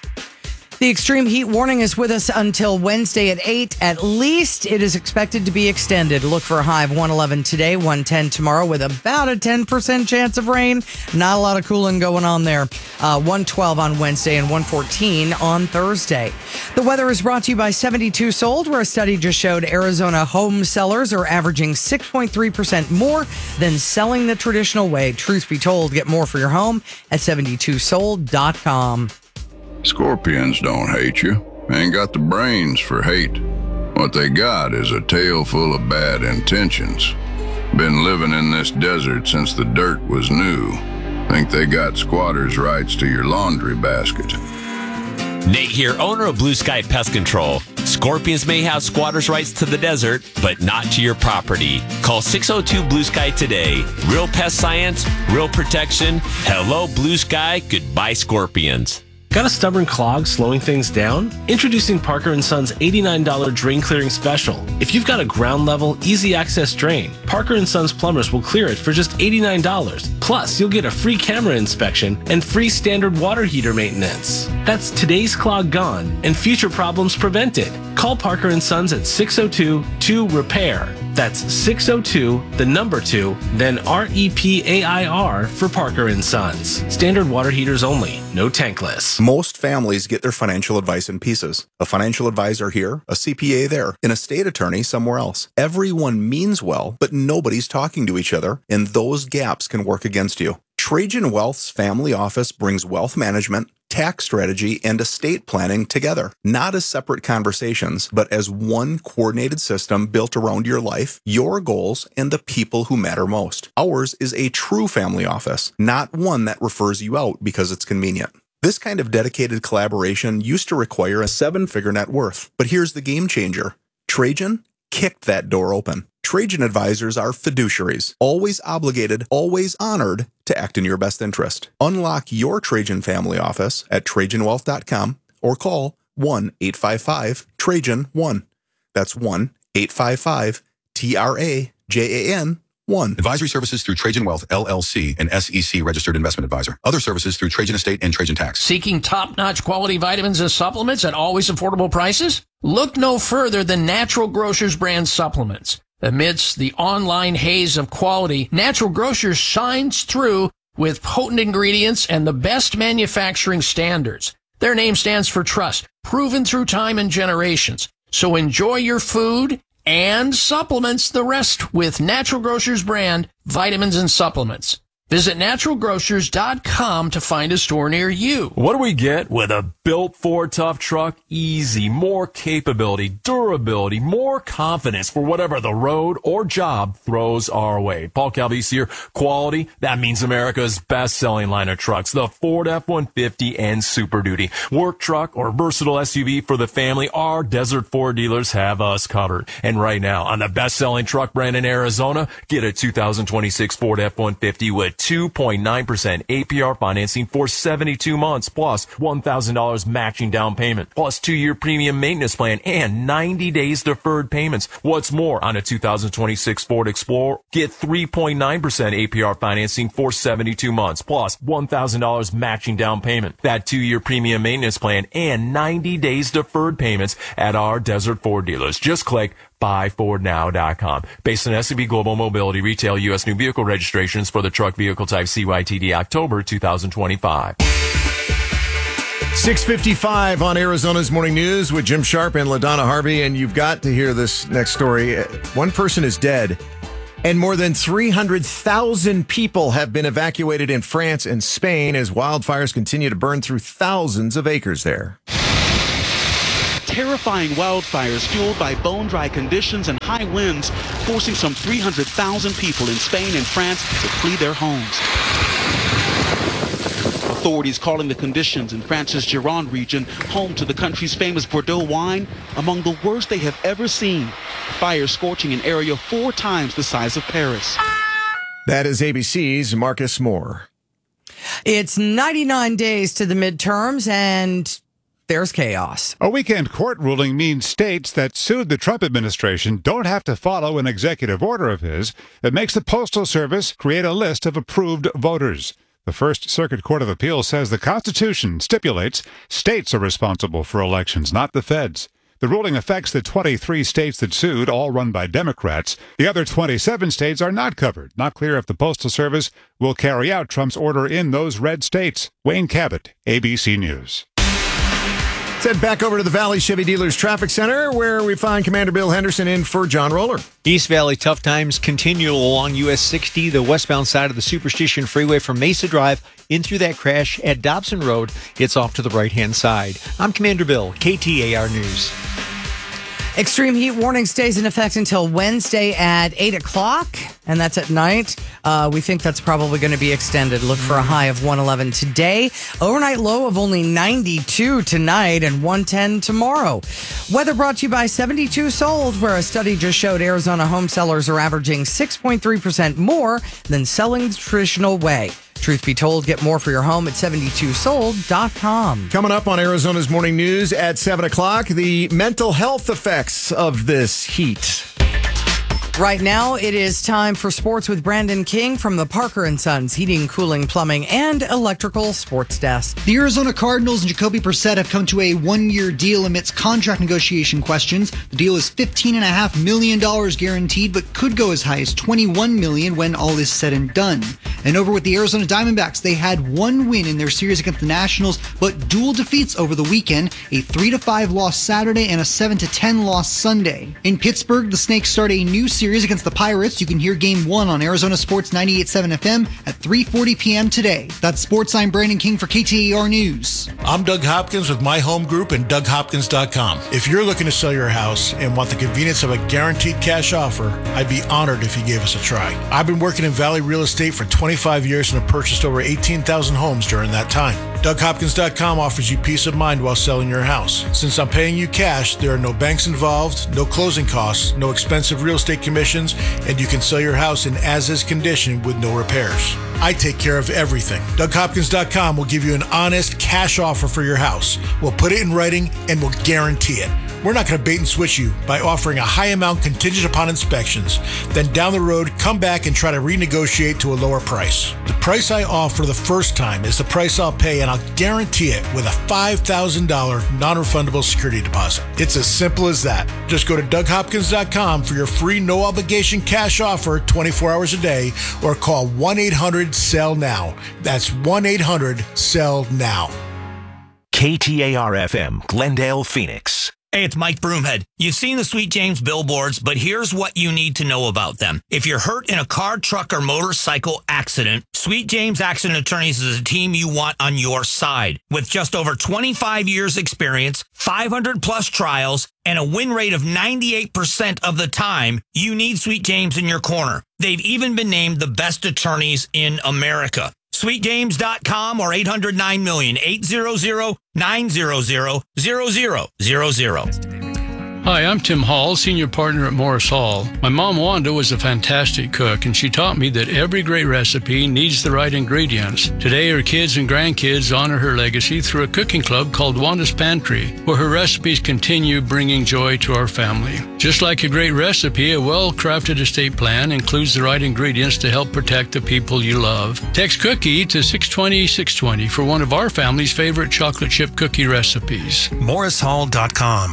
The extreme heat warning is with us until Wednesday at eight. At least it is expected to be extended. Look for a high of one eleven today, one ten tomorrow with about a ten percent chance of rain. Not a lot of cooling going on there. Uh, one twelve on Wednesday and one fourteen on Thursday. The weather is brought to you by seventy-two Sold, where a study just showed Arizona home sellers are averaging six point three percent more than selling the traditional way. Truth be told, get more for your home at seventy-two sold dot com. Scorpions don't hate you. Ain't got the brains for hate. What they got is a tail full of bad intentions. Been living in this desert since the dirt was new. Think they got squatters' rights to your laundry basket. Nate here, owner of Blue Sky Pest Control. Scorpions may have squatters' rights to the desert, but not to your property. Call six oh two Blue Sky today. Real pest science, real protection. Hello, Blue Sky. Goodbye, scorpions. Got a stubborn clog slowing things down? Introducing Parker and Sons eighty-nine dollars drain clearing special. If you've got a ground level, easy access drain, Parker and Sons plumbers will clear it for just eighty-nine dollars. Plus, you'll get a free camera inspection and free standard water heater maintenance. That's today's clog gone and future problems prevented. Call Parker and Sons at six oh two two repair. That's six oh two, the number two, then R E P A I R for Parker and Sons. Standard water heaters only, no tankless. Most families get their financial advice in pieces. A financial advisor here, a C P A there, an estate attorney somewhere else. Everyone means well, but nobody's talking to each other, and those gaps can work against you. Trajan Wealth's family office brings wealth management, tax strategy, and estate planning together, not as separate conversations, but as one coordinated system built around your life, your goals, and the people who matter most. Ours is a true family office, not one that refers you out because it's convenient. This kind of dedicated collaboration used to require a seven-figure net worth, but here's the game changer. Trajan kicked that door open. Trajan advisors are fiduciaries, always obligated, always honored to act in your best interest. Unlock your Trajan family office at Trajan Wealth dot com or call one eight five five Trajan one. That's one eight five five T R A J A N one. Advisory services through Trajan Wealth, L L C, an S E C registered investment advisor. Other services through Trajan Estate and Trajan Tax. Seeking top-notch quality vitamins and supplements at always affordable prices? Look no further than Natural Grocers brand supplements. Amidst the online haze of quality, Natural Grocers shines through with potent ingredients and the best manufacturing standards. Their name stands for trust, proven through time and generations. So enjoy your food and supplements the rest with Natural Grocers brand vitamins and supplements. Visit natural grocers dot com to find a store near you. What do we get with a built Ford tough truck? Easy, more capability, durability, more confidence for whatever the road or job throws our way. Paul Calvese here. Quality, that means America's best-selling line of trucks, the Ford F one fifty and Super Duty. Work truck or versatile S U V for the family, our Desert Ford dealers have us covered. And right now, on the best-selling truck brand in Arizona, get a two thousand twenty-six Ford F one fifty with two point nine percent A P R financing for seventy-two months, plus one thousand dollars matching down payment, plus two-year premium maintenance plan, and ninety days deferred payments. What's more, on a two thousand twenty-six Ford Explorer, get three point nine percent A P R financing for seventy-two months, plus one thousand dollars matching down payment, that two-year premium maintenance plan, and ninety days deferred payments at our Desert Ford dealers. Just click buy ford now dot com. Based on S and P Global Mobility Retail U S new vehicle registrations for the truck vehicle type C Y T D October two thousand twenty-five. six fifty-five on Arizona's Morning News with Jim Sharp and LaDonna Harvey. And you've got to hear this next story. One person is dead, and more than three hundred thousand people have been evacuated in France and Spain as wildfires continue to burn through thousands of acres there. Terrifying wildfires fueled by bone-dry conditions and high winds, forcing some three hundred thousand people in Spain and France to flee their homes. Authorities calling the conditions in France's Gironde region, home to the country's famous Bordeaux wine, among the worst they have ever seen. Fires scorching an area four times the size of Paris. That is A B C's Marcus Moore. It's ninety-nine days to the midterms, and there's chaos. A weekend court ruling means states that sued the Trump administration don't have to follow an executive order of his that makes the Postal Service create a list of approved voters. The First Circuit Court of Appeals says the Constitution stipulates states are responsible for elections, not the feds. The ruling affects the twenty-three states that sued, all run by Democrats. The other twenty-seven states are not covered. Not clear if the Postal Service will carry out Trump's order in those red states. Wayne Cabot, A B C News. Let's head back over to the Valley Chevy Dealers Traffic Center, where we find Commander Bill Henderson in for John Roller. East Valley tough times continue along U S sixty, the westbound side of the Superstition Freeway from Mesa Drive in through that crash at Dobson Road. It's off to the right-hand side. I'm Commander Bill, K T A R News. Extreme heat warning stays in effect until Wednesday at eight o'clock, and that's at night. Uh, we think that's probably going to be extended. Look for a high of one eleven today. Overnight low of only ninety-two tonight and one ten tomorrow. Weather brought to you by seventy-two Sold, where a study just showed Arizona home sellers are averaging six point three percent more than selling the traditional way. Truth be told, get more for your home at seventy-two sold dot com. Coming up on Arizona's Morning News at seven o'clock, the mental health effects of this heat. Right now, it is time for sports with Brandon King from the Parker and Sons Heating, Cooling, Plumbing, and Electrical Sports Desk. The Arizona Cardinals and Jacoby Brissett have come to a one-year deal amidst contract negotiation questions. The deal is fifteen point five million dollars guaranteed, but could go as high as twenty-one million dollars when all is said and done. And over with the Arizona Diamondbacks, they had one win in their series against the Nationals, but dual defeats over the weekend, a three to five loss Saturday and a seven to ten loss Sunday. In Pittsburgh, the Snakes start a new series against the Pirates. You can hear game one on Arizona Sports ninety-eight point seven F M at three forty p.m. today. That's Sports. I'm Brandon King for K T A R News. I'm Doug Hopkins with My Home Group and Doug Hopkins dot com. If you're looking to sell your house and want the convenience of a guaranteed cash offer, I'd be honored if you gave us a try. I've been working in Valley Real Estate for twenty-five years and have purchased over eighteen thousand homes during that time. Doug Hopkins dot com offers you peace of mind while selling your house. Since I'm paying you cash, there are no banks involved, no closing costs, no expensive real estate commissions, and you can sell your house in as-is condition with no repairs. I take care of everything. Doug Hopkins dot com will give you an honest cash offer for your house. We'll put it in writing and we'll guarantee it. We're not going to bait and switch you by offering a high amount contingent upon inspections. Then down the road, come back and try to renegotiate to a lower price. The price I offer the first time is the price I'll pay, and I'll guarantee it with a five thousand dollars non-refundable security deposit. It's as simple as that. Just go to Doug Hopkins dot com for your free no-obligation cash offer twenty-four hours a day, or call one eight hundred sell now. That's one eight hundred sell now. K T A R F M, Glendale, Phoenix. Hey, it's Mike Broomhead. You've seen the Sweet James billboards, but here's what you need to know about them. If you're hurt in a car, truck, or motorcycle accident, Sweet James Accident Attorneys is a team you want on your side. With just over twenty-five years experience, five hundred plus trials, and a win rate of ninety-eight percent of the time, you need Sweet James in your corner. They've even been named the best attorneys in America. Sweet James dot com or eight hundred nine million, eight hundred nine hundred zero zero zero zero. Hi, I'm Tim Hall, senior partner at Morris Hall. My mom, Wanda, was a fantastic cook, and she taught me that every great recipe needs the right ingredients. Today, her kids and grandkids honor her legacy through a cooking club called Wanda's Pantry, where her recipes continue bringing joy to our family. Just like a great recipe, a well-crafted estate plan includes the right ingredients to help protect the people you love. Text cookie to six twenty, six twenty for one of our family's favorite chocolate chip cookie recipes. Morris Hall dot com.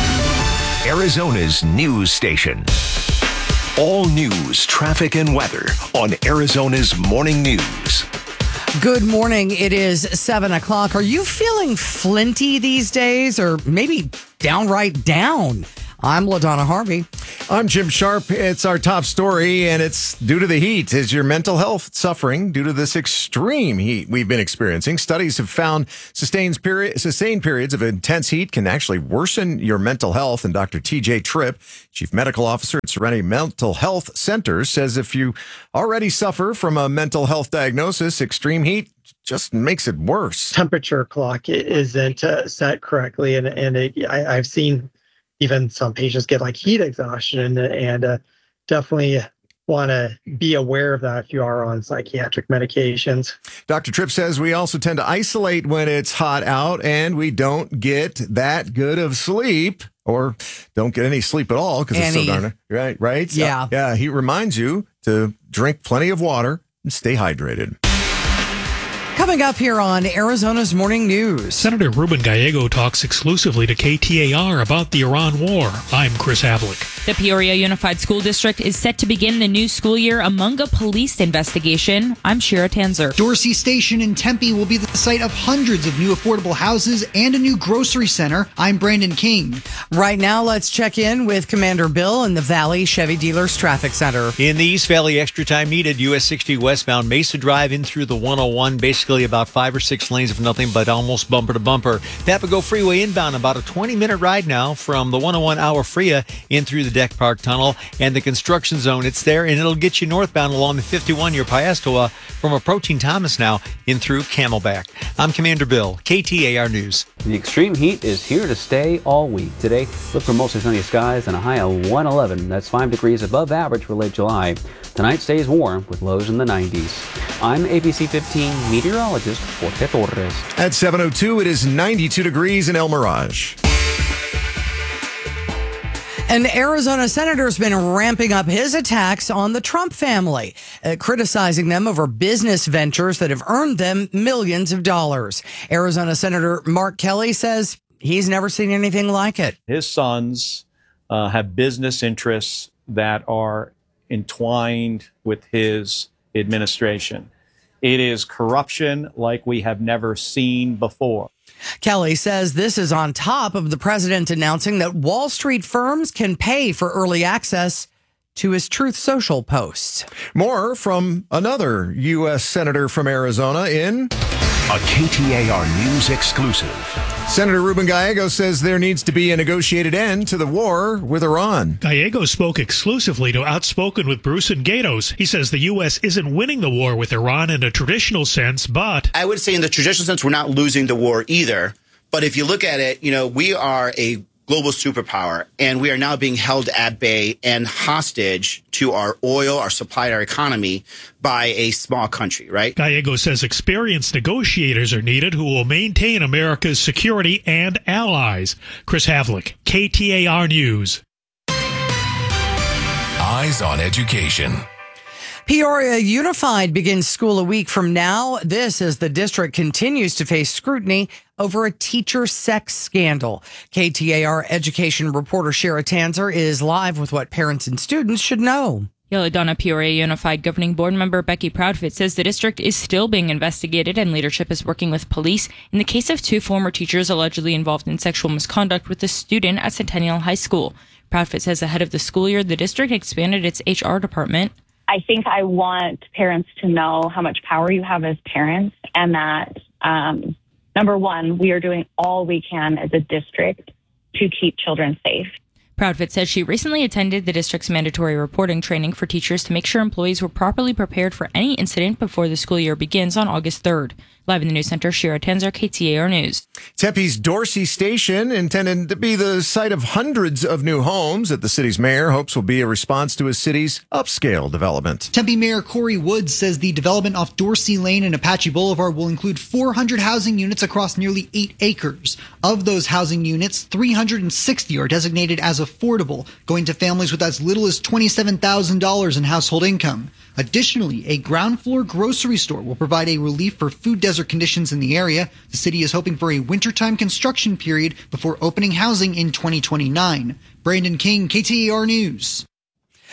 Arizona's news station. All news, traffic, and weather on Arizona's Morning News. Good morning. It is seven o'clock. Are you feeling flinty these days or maybe downright down? I'm LaDonna Harvey. I'm Jim Sharp. It's our top story, and it's due to the heat. Is your mental health suffering due to this extreme heat we've been experiencing? Studies have found sustained, period, sustained periods of intense heat can actually worsen your mental health. And Doctor T J Tripp, Chief Medical Officer at Serenity Mental Health Center, says if you already suffer from a mental health diagnosis, extreme heat just makes it worse. Temperature clock isn't uh, set correctly, and, and it, I, I've seen even some patients get like heat exhaustion, and, and uh, definitely want to be aware of that if you are on psychiatric medications. Doctor Tripp says we also tend to isolate when it's hot out, and we don't get that good of sleep, or don't get any sleep at all because it's so darn right, right? So, Yeah. yeah. He reminds you to drink plenty of water and stay hydrated. Coming up here on Arizona's Morning News. Senator Ruben Gallego talks exclusively to K T A R about the Iran war. I'm Chris Havlick. The Peoria Unified School District is set to begin the new school year among a police investigation. I'm Shira Tanzer. Dorsey Station in Tempe will be the site of hundreds of new affordable houses and a new grocery center. I'm Brandon King. Right now, let's check in with Commander Bill in the Valley Chevy Dealers Traffic Center. In the East Valley, extra time needed. U S sixty westbound Mesa Drive in through the one oh one. Basically about five or six lanes of nothing but almost bumper to bumper. Papago Freeway inbound, about a twenty minute ride now from the one oh one Agua Fria in through the Deck Park Tunnel and the construction zone. It's there, and it'll get you northbound along the fifty-one near Paistoa from approaching Thomas now in through Camelback. I'm Commander Bill, K T A R News. The extreme heat is here to stay all week. Today, look for mostly sunny skies and a high of one eleven. That's five degrees above average for late July. Tonight stays warm with lows in the nineties. I'm A B C fifteen meteorologist Jorge Torres. At seven oh two, it is ninety-two degrees in El Mirage. An Arizona senator's been ramping up his attacks on the Trump family, uh, criticizing them over business ventures that have earned them millions of dollars. Arizona Senator Mark Kelly says he's never seen anything like it. His sons uh, have business interests that are entwined with his administration. It is corruption like we have never seen before. Kelly says this is on top of the president announcing that Wall Street firms can pay for early access to his Truth Social posts. More from another U S senator from Arizona in a K T A R News exclusive. Senator Ruben Gallego says there needs to be a negotiated end to the war with Iran. Gallego spoke exclusively to Outspoken with Bruce and Gatos. He says the U S isn't winning the war with Iran in a traditional sense, but I would say in the traditional sense, we're not losing the war either. But if you look at it, you know, we are a global superpower, and we are now being held at bay and hostage to our oil, our supply, our economy by a small country, right? Gallego says experienced negotiators are needed who will maintain America's security and allies. Chris Havlick, K T A R News. Eyes on Education. Peoria Unified begins school a week from now. This as the district continues to face scrutiny over a teacher sex scandal. K T A R education reporter Shira Tanzer is live with what parents and students should know. LaDonna Peoria Unified Governing Board member Becky Proudfit says the district is still being investigated and leadership is working with police in the case of two former teachers allegedly involved in sexual misconduct with a student at Centennial High School. Proudfit says ahead of the school year, the district expanded its H R department. I think I want parents to know how much power you have as parents, and that, um, number one, we are doing all we can as a district to keep children safe. Proudfit says she recently attended the district's mandatory reporting training for teachers to make sure employees were properly prepared for any incident before the school year begins on August third. Live in the news center, Shira Tanzer, K T A R News. Tempe's Dorsey Station, intended to be the site of hundreds of new homes that the city's mayor hopes will be a response to his city's upscale development. Tempe Mayor Corey Woods says the development off Dorsey Lane and Apache Boulevard will include four hundred housing units across nearly eight acres. Of those housing units, three hundred sixty are designated as affordable, going to families with as little as twenty-seven thousand dollars in household income. Additionally, a ground floor grocery store will provide a relief for food desert conditions in the area. The city is hoping for a wintertime construction period before opening housing in twenty twenty-nine. Brandon King, K T A R News.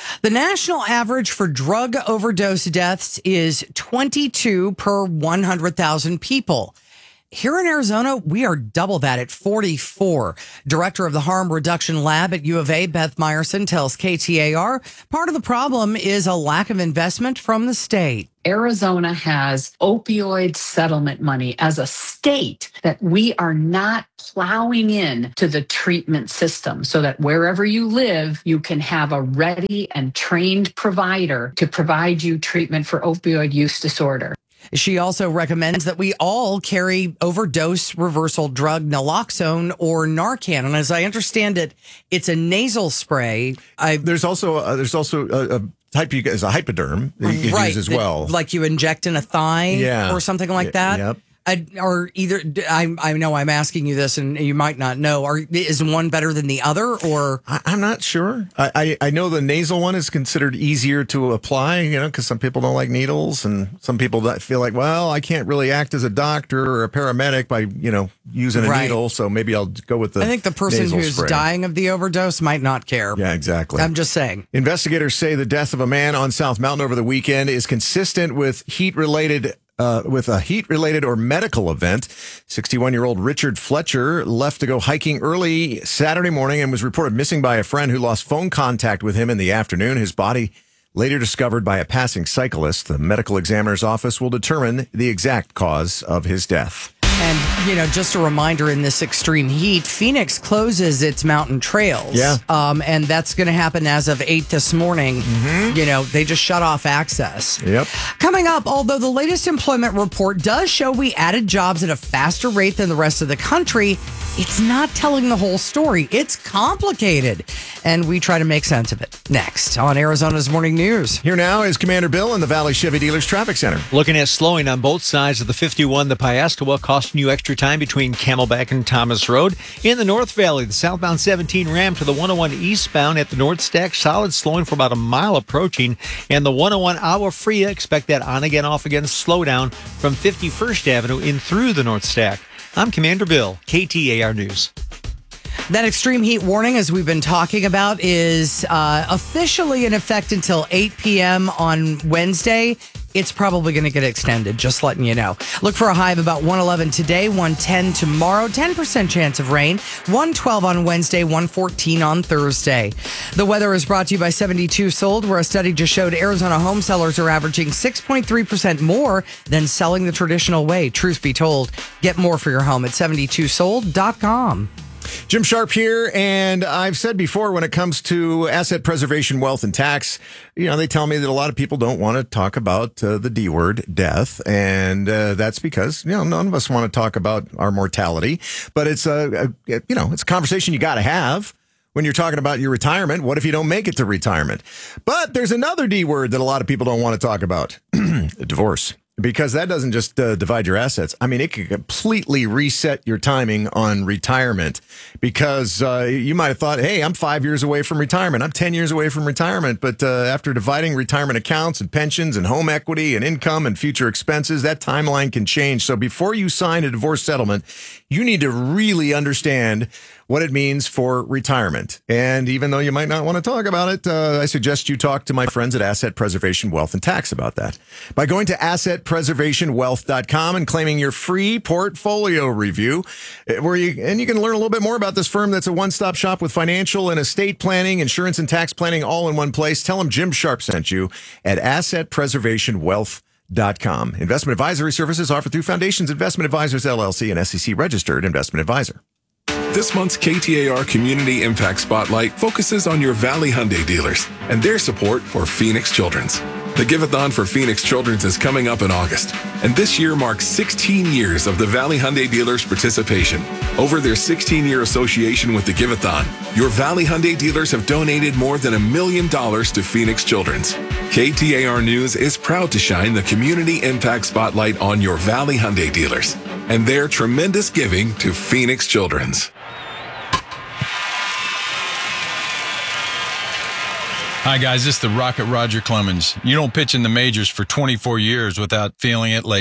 The national average for drug overdose deaths is twenty-two per one hundred thousand people. Here in Arizona, we are double that at forty-four. Director of the Harm Reduction Lab at U of A, Beth Meyerson, tells K T A R part of the problem is a lack of investment from the state. Arizona has opioid settlement money as a state that we are not plowing in to the treatment system so that wherever you live, you can have a ready and trained provider to provide you treatment for opioid use disorder. She also recommends that we all carry overdose reversal drug naloxone or Narcan. And as I understand it, it's a nasal spray. I, there's also uh, there's also a, a type you as a hypoderm that you can right, use as well. Like you inject in a thigh yeah. or something like that. Yep. I, or either I I know I'm asking you this and you might not know. Are is one better than the other, or I, I'm not sure. I, I I know the nasal one is considered easier to apply, you know, because some people don't like needles, and some people that feel like, well, I can't really act as a doctor or a paramedic by you know using a Right. needle, so maybe I'll go with the. I think the person nasal who's spray. dying of the overdose might not care. Yeah, exactly. I'm just saying. Investigators say the death of a man on South Mountain over the weekend is consistent with heat-related uh, with a heat-related or medical event. sixty-one-year-old Richard Fletcher left to go hiking early Saturday morning and was reported missing by a friend who lost phone contact with him in the afternoon. His body later discovered by a passing cyclist. The medical examiner's office will determine the exact cause of his death. And, you know, just a reminder, in this extreme heat, Phoenix closes its mountain trails. Yeah. Um, and that's going to happen as of eight this morning. Mm-hmm. You know, they just shut off access. Yep. Coming up, although the latest employment report does show we added jobs at a faster rate than the rest of the country, it's not telling the whole story. It's complicated. And we try to make sense of it. Next on Arizona's Morning News. Here now is Commander Bill in the Valley Chevy Dealers Traffic Center. Looking at slowing on both sides of the fifty-one, the Paiascawa, costing you extra time between Camelback and Thomas Road. In the North Valley, the southbound seventeen Ram to the one oh one eastbound at the North Stack, solid slowing for about a mile approaching. And the one oh one Agua Fria, expect that on again, off again slowdown from fifty-first Avenue in through the North Stack. I'm Commander Bill, K T A R News. That extreme heat warning, as we've been talking about, is uh, officially in effect until eight p.m. on Wednesday. It's probably going to get extended, just letting you know. Look for a high of about one eleven today, one ten tomorrow, ten percent chance of rain, one twelve on Wednesday, one fourteen on Thursday. The weather is brought to you by seventy-two Sold, where a study just showed Arizona home sellers are averaging six point three percent more than selling the traditional way. Truth be told, get more for your home at seventy-two sold dot com. Jim Sharp here, and I've said before when it comes to asset preservation, wealth, and tax, you know, they tell me that a lot of people don't want to talk about uh, the D word, death, and uh, that's because, you know, none of us want to talk about our mortality, but it's a, a you know, it's a conversation you got to have when you're talking about your retirement. What if you don't make it to retirement? But there's another D word that a lot of people don't want to talk about, divorce. Because that doesn't just uh, divide your assets. I mean, it could completely reset your timing on retirement. Because uh, you might have thought, hey, I'm five years away from retirement. I'm ten years away from retirement. But uh, after dividing retirement accounts and pensions and home equity and income and future expenses, that timeline can change. So before you sign a divorce settlement, you need to really understand what it means for retirement. And even though you might not want to talk about it, uh, I suggest you talk to my friends at Asset Preservation Wealth and Tax about that. By going to asset preservation wealth dot com and claiming your free portfolio review, where you and you can learn a little bit more about this firm that's a one-stop shop with financial and estate planning, insurance and tax planning all in one place. Tell them Jim Sharp sent you at asset preservation wealth dot com. Investment advisory services offered through Foundations Investment Advisors, L L C, an S E C registered investment advisor. This month's K T A R Community Impact Spotlight focuses on your Valley Hyundai dealers and their support for Phoenix Children's. The Give-a-thon for Phoenix Children's is coming up in August, and this year marks sixteen years of the Valley Hyundai dealers' participation. Over their sixteen-year association with the Give-a-thon, your Valley Hyundai dealers have donated more than a million dollars to Phoenix Children's. K T A R News is proud to shine the Community Impact Spotlight on your Valley Hyundai dealers and their tremendous giving to Phoenix Children's. Hi, guys. This is the Rocket Roger Clemens. You don't pitch in the majors for twenty-four years without feeling it later.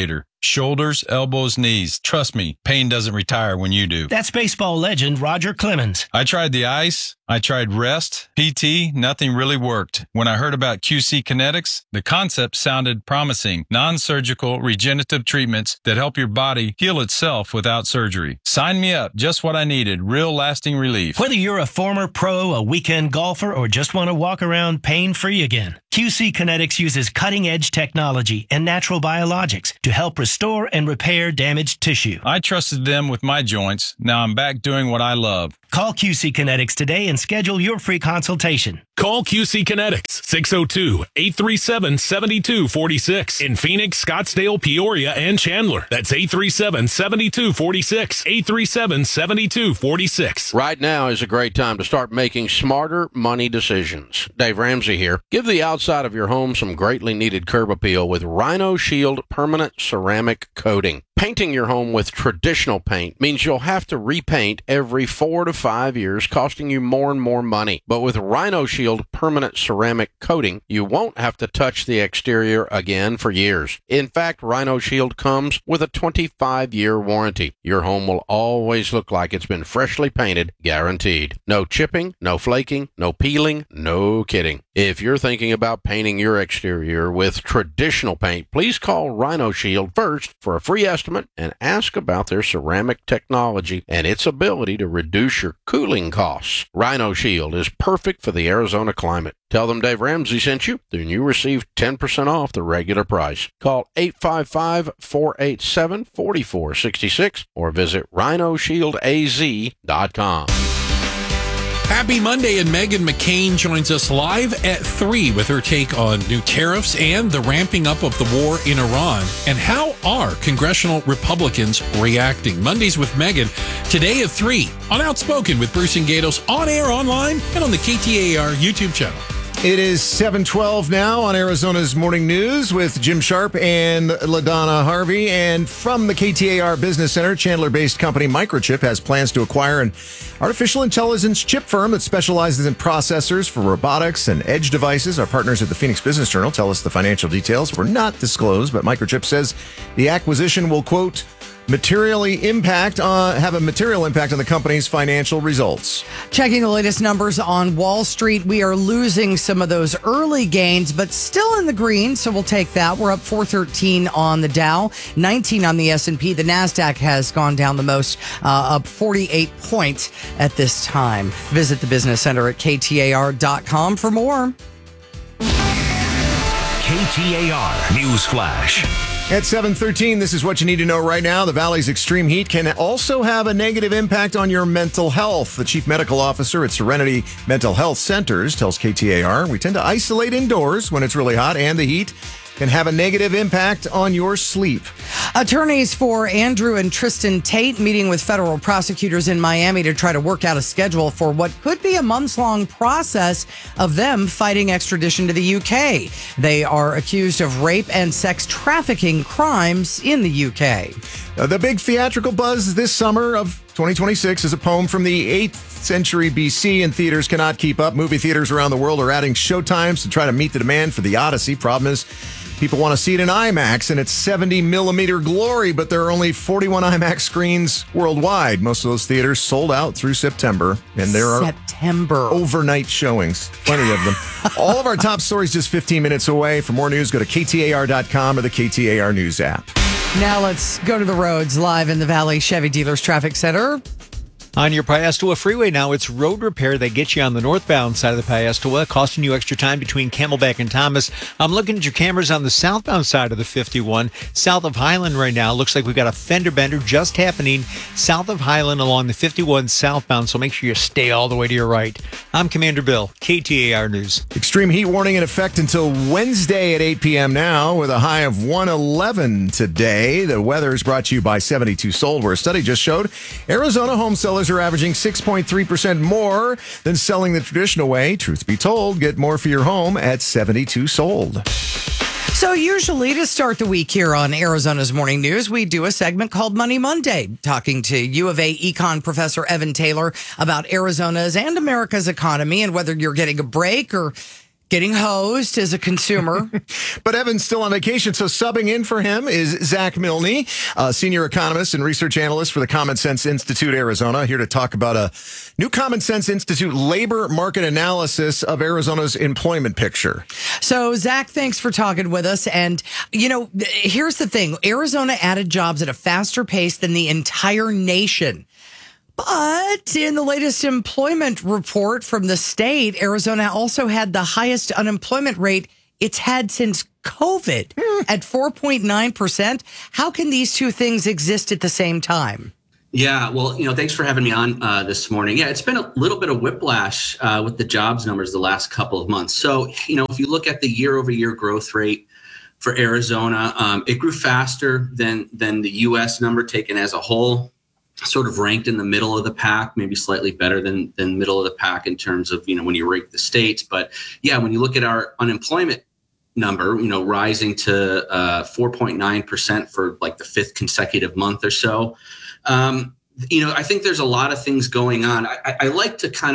shoulders, elbows, knees. Trust me, pain doesn't retire when you do. That's baseball legend Roger Clemens. I tried the ice. I tried rest, P T, nothing really worked. When I heard about Q C Kinetics, the concept sounded promising. Non-surgical regenerative treatments that help your body heal itself without surgery. Sign me up, just what I needed, real lasting relief. Whether you're a former pro, a weekend golfer, or just want to walk around pain-free again, Q C Kinetics uses cutting-edge technology and natural biologics to help restore and repair damaged tissue. I trusted them with my joints. Now I'm back doing what I love. Call Q C Kinetics today and schedule your free consultation. Call Q C Kinetics, six oh two, eight three seven, seven two four six in Phoenix, Scottsdale, Peoria, and Chandler. That's eight three seven, seven two four six, eight three seven, seven two four six. Right now is a great time to start making smarter money decisions. Dave Ramsey here. Give the outside of your home some greatly needed curb appeal with Rhino Shield permanent ceramic coating. Painting your home with traditional paint means you'll have to repaint every four to five years, costing you more and more money. But with Rhino Shield permanent ceramic coating, you won't have to touch the exterior again for years. In fact, Rhino Shield comes with a twenty-five year warranty. Your home will always look like it's been freshly painted, guaranteed. No chipping, no flaking, no peeling, no kidding. If you're thinking about painting your exterior with traditional paint, please call Rhino Shield first for a free estimate and ask about their ceramic technology and its ability to reduce your cooling costs. Rhino Shield is perfect for the Arizona climate. Tell them Dave Ramsey sent you, then you receive ten percent off the regular price. Call eight five five, four eight seven, four four six six or visit rhino shield a z dot com. Happy Monday, and Meghan McCain joins us live at three with her take on new tariffs and the ramping up of the war in Iran. And how are congressional Republicans reacting? Mondays with Meghan, today at three on Outspoken with Bruce and Gatos, on air, online, and on the K T A R YouTube channel. It is seven twelve now on Arizona's Morning News with Jim Sharp and LaDonna Harvey. And from the K T A R Business Center, Chandler-based company Microchip has plans to acquire an artificial intelligence chip firm that specializes in processors for robotics and edge devices. Our partners at the Phoenix Business Journal tell us the financial details were not disclosed, but Microchip says the acquisition will, quote, materially impact on have a material impact on the company's financial results. Checking the latest numbers on Wall Street, we are losing some of those early gains, but still in the green, so we'll take that. We're up four thirteen on the Dow, nineteen on the S and P. The NASDAQ has gone down the most, uh, up forty-eight points at this time. Visit the Business Center at K T A R dot com for more. K T A R News Flash. At seven thirteen, this is what you need to know right now. The Valley's extreme heat can also have a negative impact on your mental health. The chief medical officer at Serenity Mental Health Centers tells K T A R, we tend to isolate indoors when it's really hot, and the heat can have a negative impact on your sleep. Attorneys for Andrew and Tristan Tate meeting with federal prosecutors in Miami to try to work out a schedule for what could be a months-long process of them fighting extradition to the U K. They are accused of rape and sex trafficking crimes in the U K. Uh, the big theatrical buzz this summer of twenty twenty-six is a poem from the eighth century B C, and theaters cannot keep up. Movie theaters around the world are adding showtimes to try to meet the demand for the Odyssey. Problem is, people want to see it in IMAX, and it's seventy millimeter glory, but there are only forty-one IMAX screens worldwide. Most of those theaters sold out through September, and there are September overnight showings, plenty of them. All of our top stories just fifteen minutes away. For more news, go to K T A R dot com or the K T A R News app. Now let's go to the roads live in the Valley Chevy Dealers Traffic Center. On your Piastoa Freeway now, it's road repair that gets you on the northbound side of the Piastoa, costing you extra time between Camelback and Thomas. I'm looking at your cameras on the southbound side of the fifty-one. South of Highland right now, looks like we've got a fender bender just happening south of Highland along the fifty-one southbound, so make sure you stay all the way to your right. I'm Commander Bill, K T A R News. Extreme heat warning in effect until Wednesday at eight p.m. now, with a high of one eleven today. The weather is brought to you by seventy-two Sold, where a study just showed Arizona home sellers are averaging six point three percent more than selling the traditional way. Truth be told, get more for your home at seventy-two Sold. So usually to start the week here on Arizona's Morning News, we do a segment called Money Monday, talking to U of A econ professor Evan Taylor about Arizona's and America's economy and whether you're getting a break or Getting hosed as a consumer. But Evan's still on vacation, so subbing in for him is Zach Milne, a senior economist and research analyst for the Common Sense Institute Arizona, here to talk about a new Common Sense Institute labor market analysis of Arizona's employment picture. So, Zach, thanks for talking with us. And, you know, here's the thing. Arizona added jobs at a faster pace than the entire nation. But in the latest employment report from the state, Arizona also had the highest unemployment rate it's had since COVID at four point nine percent. How can these two things exist at the same time? Yeah, well, you know, thanks for having me on uh, this morning. Yeah, it's been a little bit of whiplash uh, with the jobs numbers the last couple of months. So, you know, if you look at the year over year growth rate for Arizona, um, it grew faster than than the U S number taken as a whole. Sort of ranked in the middle of the pack, maybe slightly better than than middle of the pack in terms of, you know, when you rank the states. But yeah, when you look at our unemployment number, you know, rising to uh, four point nine percent for like the fifth consecutive month or so. Um, you know, I think there's a lot of things going on. I, I like to kind of